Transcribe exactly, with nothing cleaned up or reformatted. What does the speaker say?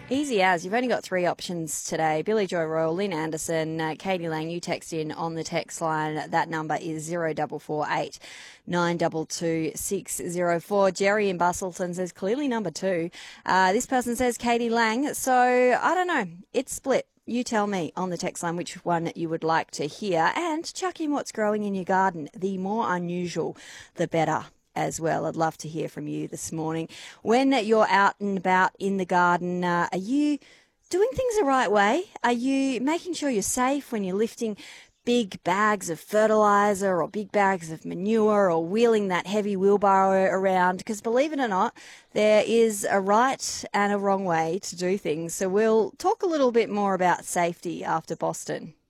Easy as. You've only got three options today. Billy Joy Royal, Lynn Anderson, uh, Katie Lang. You text in on the text line. That number is zero four four eight nine two two six zero four. Jerry in Bustleton says clearly number two. Uh, this person says Katie Lang. So I don't know. It's split. You tell me on the text line which one you would like to hear, and chuck in what's growing in your garden. The more unusual, the better as well. I'd love to hear from you this morning. When you're out and about in the garden, uh, are you doing things the right way? Are you making sure you're safe when you're lifting big bags of fertiliser or big bags of manure or wheeling that heavy wheelbarrow around? Because believe it or not, there is a right and a wrong way to do things. So we'll talk a little bit more about safety after Boston.